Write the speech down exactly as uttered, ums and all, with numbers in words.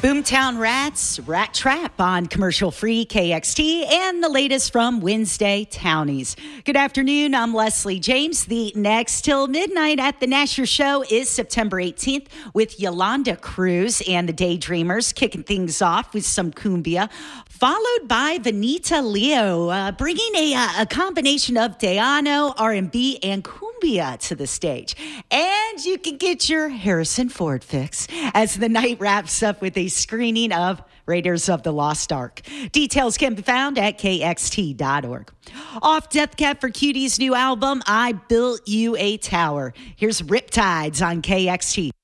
Boomtown Rats, Rat Trap on commercial-free K X T, and the latest from Wednesday Townies. Good afternoon, I'm Leslie James. The next till midnight at the Nasher Show is September eighteenth with Yolanda Cruz and the Daydreamers kicking things off with some cumbia, followed by Vanita Leo, uh, bringing a, a combination of Dayano, R and B, and cumbia to the stage. And you can get your Harrison Ford fix as the night wraps up with a screening of Raiders of the Lost Ark. Details can be found at K X T dot org. Off Death Cab for Cutie's new album, I Built You a Tower. Here's Riptides on K X T.